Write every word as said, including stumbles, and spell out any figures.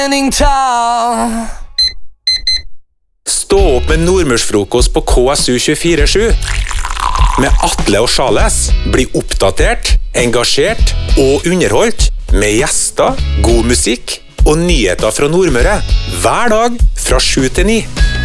Stå opp med nordmørsfrokost på K S U tjuefire sju. Med Atle og Charles. Bli oppdatert, engasjert og underholdt. Med gjester, god musikk og nyheter fra Nordmøre. Hver dag fra sju til ni.